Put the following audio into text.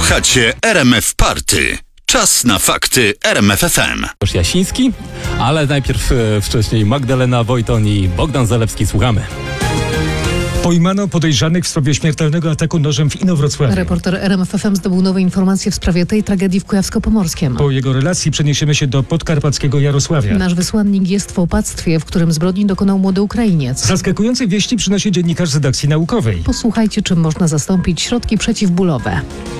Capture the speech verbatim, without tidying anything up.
Słuchacie R M F Party. Czas na fakty R M F F M. Jasiński, ale najpierw e, wcześniej Magdalena Wojton i Bogdan Zalewski. Słuchamy. Pojmano podejrzanych w sprawie śmiertelnego ataku nożem w Inowrocławiu. Reporter R M F F M zdobył nowe informacje w sprawie tej tragedii w Kujawsko-Pomorskiem. Po jego relacji przeniesiemy się do podkarpackiego Jarosławia. Nasz wysłannik jest w opactwie, w którym zbrodni dokonał młody Ukrainiec. Zaskakujące wieści przynosi dziennikarz z redakcji naukowej. Posłuchajcie, czym można zastąpić środki przeciwbólowe.